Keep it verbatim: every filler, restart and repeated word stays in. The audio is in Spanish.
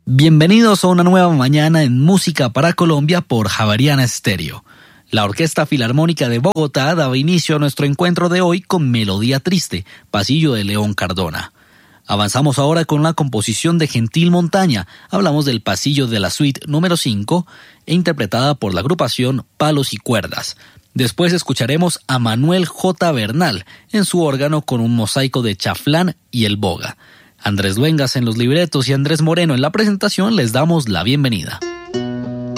Bienvenidos a una nueva mañana en Música para Colombia por Javeriana Estéreo. La Orquesta Filarmónica de Bogotá daba inicio a nuestro encuentro de hoy con Melodía Triste, Pasillo de León Cardona. Avanzamos ahora con la composición de Gentil Montaña. Hablamos del Pasillo de la Suite número cinco, e interpretada por la agrupación Palos y Cuerdas. Después escucharemos a Manuel J. Bernal en su órgano con un mosaico de Chaflán y el Boga. Andrés Duengas en los libretos y Andrés Moreno en la presentación les damos la bienvenida.